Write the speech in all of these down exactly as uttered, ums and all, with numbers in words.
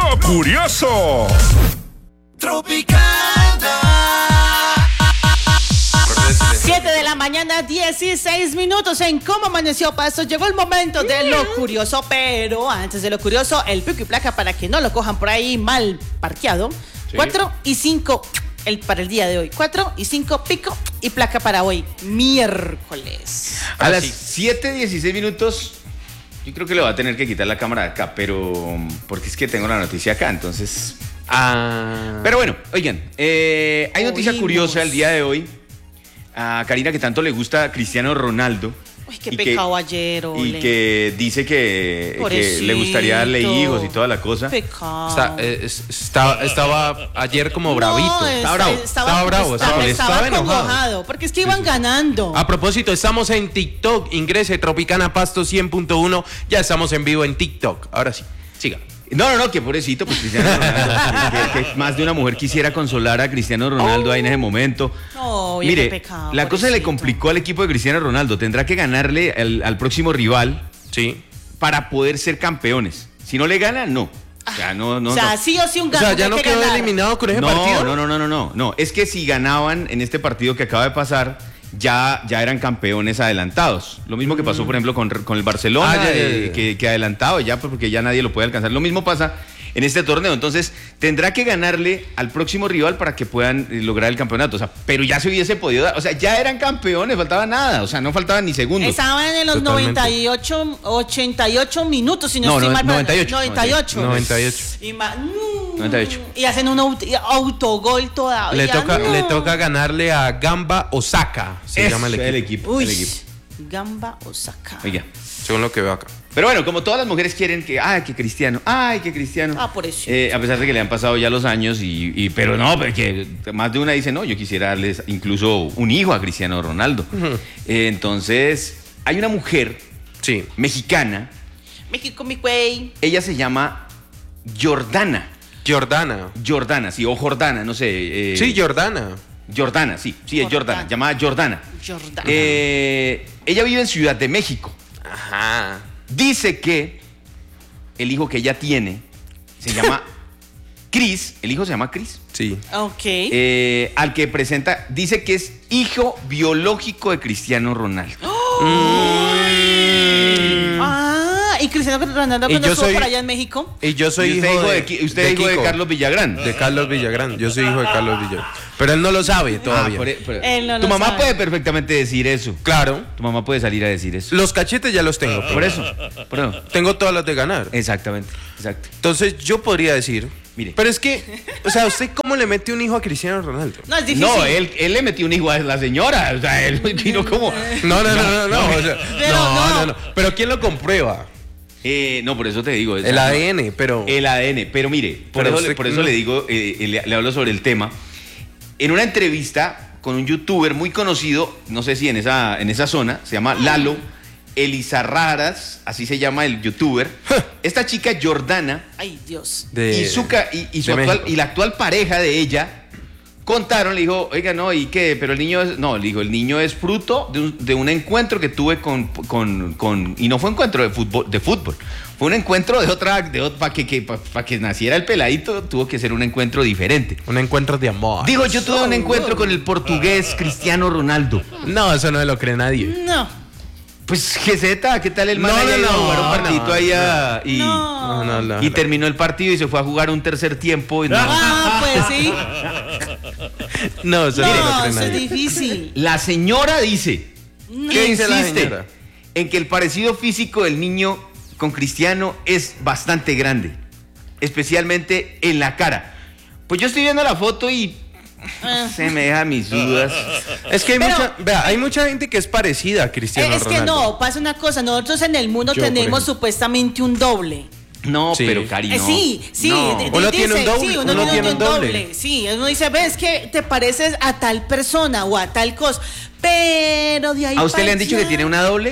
Lo Curioso. Tropicana. siete de la mañana, dieciséis minutos en Cómo Amaneció Pasto. Llegó el momento de Lo Curioso, pero antes de Lo Curioso, el pico y placa para que no lo cojan por ahí mal parqueado. Sí. cuatro y cinco el, para el día de hoy. cuatro y cinco pico y placa para hoy, miércoles. A las siete dieciséis minutos, yo creo que le voy a tener que quitar la cámara de acá, pero porque es que tengo la noticia acá, entonces... Ah. Pero bueno, oigan, eh, hay noticia Oímos. curiosa el día de hoy. A Karina, que tanto le gusta a Cristiano Ronaldo. Uy, qué y pecado que, ayer, ole. Y que dice que, que Pobrecito. le gustaría darle hijos y toda la cosa. Pecado. Está, eh, es- está- estaba ayer como bravito. No, estaba es- bravo. Estaba, Estaba bravo. Estaba, Estaba, estaba estaba enojado. enojado, porque es que iban ganando. A propósito, estamos en TikTok. Ingrese Tropicana Pasto cien punto uno. Ya estamos en vivo en TikTok. Ahora sí, siga. No, no, no, que pobrecito, pues Cristiano Ronaldo. que, que más de una mujer quisiera consolar a Cristiano Ronaldo ahí en ese momento. No, oye, Mire, qué pecado, la cosa le pobrecito. complicó al equipo de Cristiano Ronaldo. Tendrá que ganarle al, al próximo rival Sí. para poder ser campeones. Si no le gana, no. O sea, no, no, o sea, no. sí o sí un O gato. sea, ya que no hay que quedó ganar. eliminado con ese No, partido. no, no, no, no, no, no. Es que si ganaban en este partido que acaba de pasar, ya, ya eran campeones adelantados. Lo mismo que pasó, por ejemplo, con, con el Barcelona, Ah, ya, ya, ya. eh, que, que adelantado ya, pues, porque ya nadie lo puede alcanzar. Lo mismo pasa en este torneo. Entonces, tendrá que ganarle al próximo rival para que puedan eh, lograr el campeonato. O sea, pero ya se hubiese podido dar. O sea, ya eran campeones, faltaba nada. O sea, no faltaban ni segundos. Estaban en los Totalmente. noventa y ocho, ochenta y ocho minutos, si no, No, estoy no, mal. noventa y ocho. noventa y ocho. noventa y ocho. Y, ma- mm, noventa y ocho. y hacen un aut- autogol todavía. Le toca, no. le toca ganarle a Gamba Osaka. Se Eso, llama el equipo. el equipo. Uy, el equipo. Gamba Osaka. Oiga. Según lo que veo acá. Pero bueno, como todas las mujeres quieren que, ay, que Cristiano, ay, que Cristiano. Ah, por eso. Eh, a pesar de que le han pasado ya los años, y, y- pero no, porque más de una dice, no, yo quisiera darles incluso un hijo a Cristiano Ronaldo. Eh, entonces, hay una mujer Sí. mexicana, México, mi güey. ella se llama Jordana. Jordana. Jordana, sí, o Jordana, no sé. eh, Sí, Jordana. Jordana, sí, sí, es Jordana. Jordana, llamada Jordana. Jordana. Eh, ella vive en Ciudad de México. Ajá. Dice que el hijo que ella tiene se llama Chris, el hijo se llama Chris, Sí. Ok. eh, al que presenta, dice que es hijo biológico de Cristiano Ronaldo. Ah, y Cristiano Ronaldo Y cuando yo estuvo soy- por allá en México. Y yo soy Y usted hijo hijo de, de, Qui- usted es hijo de Kiko. Carlos Villagrán. De Carlos Villagrán. Yo soy hijo de Carlos Villagrán. Pero él no lo sabe todavía. Ah, por e- por e- Él no tu lo mamá sabe. puede perfectamente decir eso. Claro. Tu mamá puede salir a decir eso. Los cachetes ya los tengo. Por eso. Por eso. Tengo todas las de ganar. Exactamente. Exacto. Entonces yo podría decir. Mire. Pero es que, o sea, ¿usted cómo le mete un hijo a Cristiano Ronaldo? No, es difícil. No, él, él le metió un hijo a la señora. O sea, él vino como. No, no, no, no, no. o sea, Pero no, no. no, no. Pero ¿quién lo comprueba? Eh, no, por eso te digo. El A D N, pero. El A D N. Pero mire, por Pero eso, usted le- por eso no- le digo, eh, eh, le, le hablo sobre el tema. En una entrevista con un youtuber muy conocido, no sé si en esa, en esa zona, se llama Lalo Elizarraras, así se llama el youtuber. Esta chica Jordana Ay, Dios. de- y, su, ca- y, y su de actual, México. y la actual pareja de ella contaron, le dijo, oiga, no, ¿y qué? Pero el niño es, no, le dijo, el niño es fruto de un, de un encuentro que tuve con, con, con, y no fue un encuentro de fútbol, de fútbol, fue un encuentro de otra, de, para que, que, para que naciera el peladito, tuvo que ser un encuentro diferente. Un encuentro de amor. Digo, yo tuve un encuentro con el portugués Cristiano Ronaldo. No, eso no lo cree nadie. No. Pues, Geseta, ¿qué tal el man No, haya no, ido a no, jugar un partidito no, ahí a- y, No. No, no, no. y terminó el partido y se fue a jugar un tercer tiempo? Y no. Ah, pues sí. No, eso no, lo No, cree eso es nadie. difícil. La señora dice, ¿Qué dice la insiste señora? en que el parecido físico del niño con Cristiano es bastante grande, especialmente en la cara. Pues yo estoy viendo la foto y Ah. se me deja mis dudas. Es que hay Pero- mucha, vea, hay mucha gente que es parecida a Cristiano Eh, es que Ronaldo. no, pasa una cosa. Nosotros en el mundo Yo, por tenemos ejemplo. supuestamente un doble. No, Sí. pero Cari, Eh, no. sí, sí. No. de- de- Uno tiene un doble, sí, uno tiene un doble. Sí, uno dice, ves que te pareces a tal persona o a tal cosa. Pero de ahí ¿A usted pa' le han dicho que allá, tiene una doble?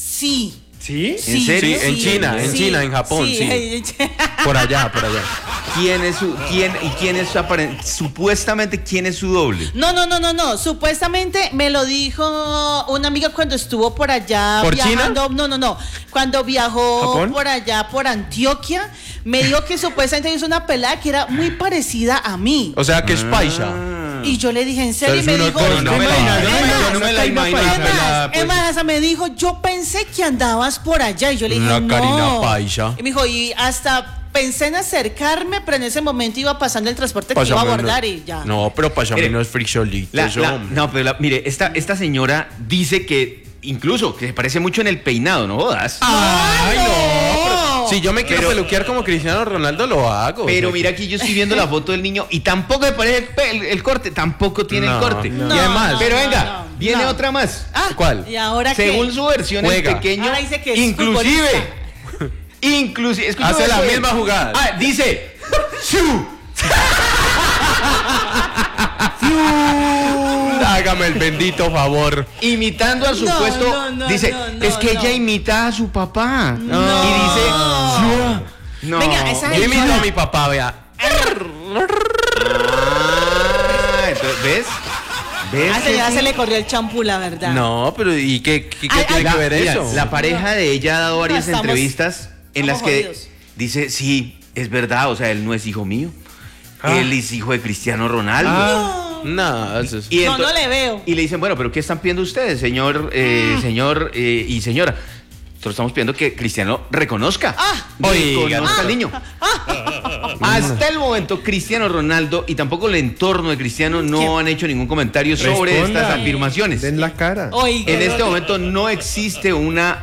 Sí. ¿Sí? Sí, serio? Sí, en China, en China, en Japón, sí. Por allá, por allá. quién es su, quién, y quién es su aparen- supuestamente quién es su doble. No, no, no, no, no. Supuestamente me lo dijo una amiga cuando estuvo por allá ¿Por viajando. No, no, no. Cuando viajó ¿Japón? por allá, por Antioquia, me dijo que supuestamente hizo una pelada que era muy parecida a mí. O sea que es paisa. Y yo le dije, ¿en serio? Y me Entonces dijo, uno- no, no me es la- más, no me la- no me la es más, imagino, es más, pelada, pues. es más, hasta me dijo, yo pensé que andabas por allá. Y yo le dije, Una no. Karina Paisa. Y me dijo, y hasta pensé en acercarme, pero en ese momento iba pasando el transporte que iba a abordar y ya. No, pero pásame Mire, unos frijolitos, La- la- hombre. no, pero la- mire, esta, esta señora dice que incluso que se parece mucho en el peinado, ¿no jodas? Ay, no. no. pero si yo me quiero Pero- peluquear como Cristiano Ronaldo, lo hago. Pero o sea, mira aquí yo estoy viendo la foto del niño y tampoco me parece el, pe- el- el corte, tampoco tiene No, el corte. no. Y además, No, pero no, venga, no, viene no. otra más. Ah, ¿Cuál? ¿Y ahora qué? Según su versión Juega. es pequeño, Ahora dice que es inclusive, futbolista. inclusive, escúchame Hace la eso, misma jugada. Ah, dice, ¡Siu! Hágame el bendito favor. Imitando al No, supuesto, no, no, dice, no, no, es que no. ella imita a su papá. No. Y dice, "Siu". No. Venga, esa- Yo imito a mi papá, vea. Ah, entonces, ¿ves? ¿Ves? A la que señora sí? se le corrió el champú, la verdad. No, pero ¿y qué, qué, qué Ay, tiene ay, que La, ver mira, eso? la pareja de ella ha dado varias estamos- entrevistas en las estamos que jodidos. dice, sí, es verdad, o sea, él no es hijo mío. Ah. Él es hijo de Cristiano Ronaldo. Ah. No, eso es... Y No, ento- no le veo. Y le dicen, bueno, pero ¿qué están pidiendo ustedes, señor, eh, señor eh, y señora? Nosotros estamos pidiendo que Cristiano reconozca. Ah. Oiga. reconozca al niño. Hasta el momento, Cristiano Ronaldo y tampoco el entorno de Cristiano no han hecho ningún comentario sobre Responda. estas afirmaciones. Den la cara. Oiga. En este momento no existe una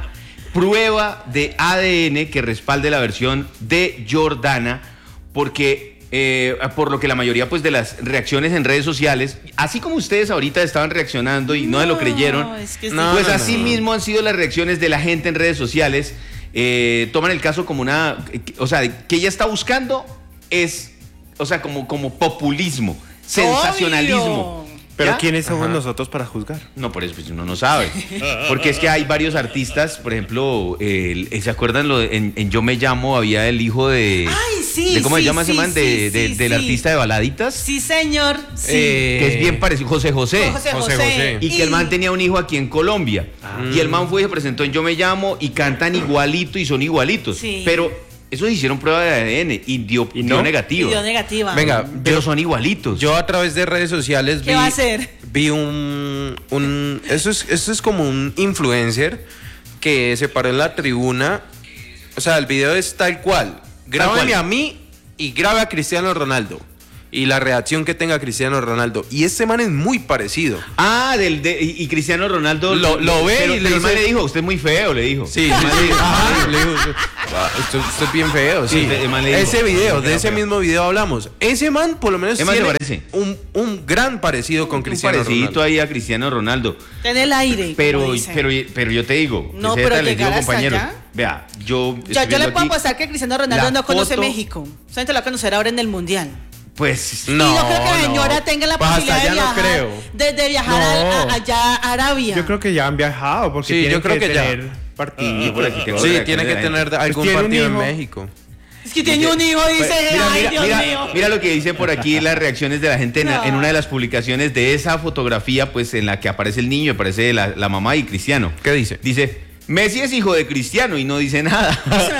prueba de A D N que respalde la versión de Jordana, porque eh, por lo que la mayoría pues de las reacciones en redes sociales, así como ustedes ahorita estaban reaccionando y no, se lo creyeron, es que No, pues no, así no. mismo han sido las reacciones de la gente en redes sociales. Eh, toman el caso como una, o sea, que ella está buscando es, o sea, como, como populismo, sensacionalismo. Obvio. Pero ¿Ya? ¿quiénes somos Ajá. nosotros para juzgar? No, por eso pues, uno no sabe. Porque es que hay varios artistas, por ejemplo, el- ¿se acuerdan? Lo de- en, en Yo Me Llamo había el hijo de... Ay, sí, de ¿Cómo sí, se llama ese sí, man? De, sí, de- sí, del sí. artista de baladitas. Sí, señor. Sí. Eh, Que es bien parecido, José José. José José José. José. Y que el man tenía un hijo aquí en Colombia. Ah. Y el man fue y se presentó en Yo Me Llamo y cantan igualito y son igualitos. Sí. Pero eso hicieron prueba de A D N y dio, ¿Y dio no? negativo. Video negativa. Venga, Pero yo, son igualitos. yo a través de redes sociales ¿Qué vi, va a hacer? vi un, un eso es, eso es como un influencer que se paró en la tribuna. O sea, el video es tal cual. Grábame cual. a mí y grabe a Cristiano Ronaldo. Y la reacción que tenga Cristiano Ronaldo. Y este man es muy parecido. Ah, del, de, y, y Cristiano Ronaldo Lo- lo ve pero, y le pero el man dice- le dijo, usted es muy feo, le dijo. Sí, El man le dijo, Ajá, le digo, "Ah, usted, usted es bien feo, sí. Sí, el man le dijo, ese video, "Era de ese feo". mismo video hablamos. Ese man, por lo menos, Ese man se tiene parece. un, un gran parecido con un Cristiano parecidito Ronaldo. ahí a Cristiano Ronaldo. En el aire. Pero, como dicen. pero, pero yo te digo, No, que pero Z les digo, llegar hasta compañeros, allá. vea, yo Yo, estoy yo le viendo puedo aquí, apostar que Cristiano Ronaldo la no conoce foto- México. Solamente lo va a conocer ahora en el Mundial. pues No, y no creo que la no. señora tenga la Pues hasta posibilidad de allá no viajar, creo. de, de viajar No. al- a- allá a Arabia. Yo creo que ya han viajado porque Sí, tienen yo creo que ya. tener partido. Yo por aquí tengo Sí, reacciones tiene de que la gente. tener algún tiene un partido en hijo. México. Es que tiene un hijo y dice, Pues, mira, ay, mira, Dios mira, mío. mira lo que dice por aquí las reacciones de la gente en, No. en una de las publicaciones de esa fotografía, pues en la que aparece el niño, aparece la, la mamá y Cristiano. ¿Qué dice? Dice, Messi es hijo de Cristiano y no dice nada.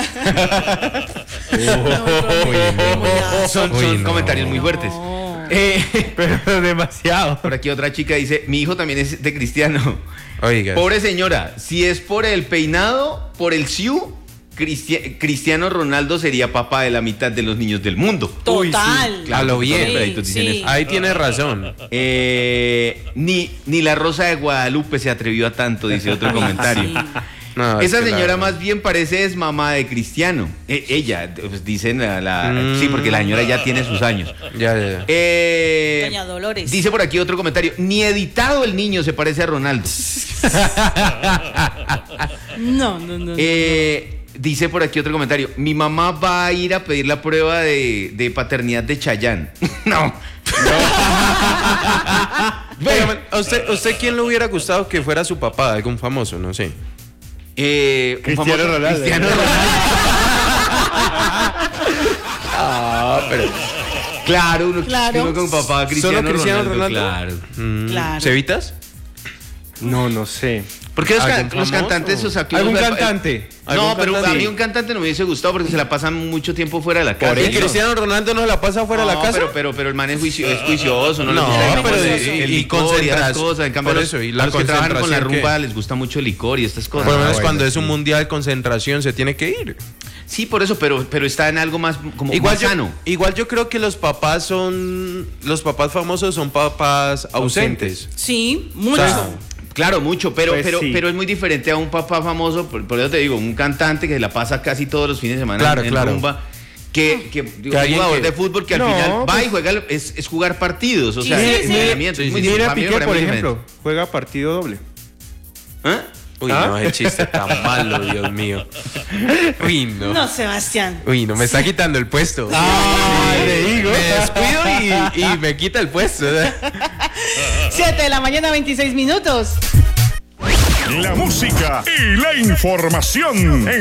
son Uy, son no. comentarios muy fuertes. Eh, Pero demasiado. por aquí otra chica dice, mi hijo también es de Cristiano. Oiga. Pobre señora, si es por el peinado, por el siu, Cristi- Cristiano Ronaldo sería papá de la mitad de los niños del mundo. Total. A lo bien. todos los peladitos dicen Sí. eso. Ahí tiene razón. Eh, ni, ni la Rosa de Guadalupe se atrevió a tanto, dice otro comentario. Sí. No, es Esa que la señora verdad. más bien parece es mamá de Cristiano. E- ella, pues, dicen la, la- Mm. sí, porque la señora ya tiene sus años. Ya, ya, ya. Eh, Doña Dolores. Dice por aquí otro comentario, ni editado el niño se parece a Ronaldo. No, no, no. Eh, dice por aquí otro comentario, mi mamá va a ir a pedir la prueba de, de paternidad de Chayanne. No. Pero, ¿a usted, ¿Usted quién le hubiera gustado que fuera su papá? Algún famoso, no sé. Eh, un Cristiano famoso- Ronaldo. Cristiano Ronaldo. No, pero. Claro, uno, Claro. uno con papá Cristiano, ¿Solo Cristiano Ronaldo, Ronaldo? claro. Mm, Claro. ¿Cevitas? No, no sé. Porque los, ¿Algún can- los famoso? cantantes, o sea, que ¿Algún uno- cantante? No, ¿Algún pero cantante? a mí un cantante no me hubiese gustado porque se la pasan mucho tiempo fuera de la casa. ¿Y Cristiano Ronaldo no se la pasa fuera de la No, casa? Pero, pero, pero el man es, juicio, es juicioso, no, le No, gusta pero el, de- el y licor y esas concentración. cosas. En cambio, Por los, eso, y la los que trabajan con la concentración rumba que- les gusta mucho el licor y estas cosas. Por lo menos bueno, cuando es un sí. mundial de concentración se tiene que ir. Sí, por eso, pero, pero está en algo más como Igual más yo, sano. igual yo creo que los papás son. Los papás famosos son papás ausentes. Sí, mucho. O sea, Claro, mucho, pero, Pues pero, sí. pero es muy diferente a un papá famoso, por, por eso te digo, un cantante que se la pasa casi todos los fines de semana Claro, en claro. rumba, que, que, digo, un alguien jugador que- de fútbol que al No, final va pues- y juega, es, es jugar partidos, o sea, Sí, es sí, sí. entrenamiento, es muy Mira diferente. Piqué, Para mí por me parece ejemplo, diferente. juega partido doble. ¿Ah? Uy, ¿Ah? no, ese chiste tan malo, Dios mío. Uy, no. No, Sebastián. Uy, no, me está quitando el puesto. Ah, le digo. Me descuido y, y me quita el puesto. siete de la mañana, veintiséis minutos. La música y la información en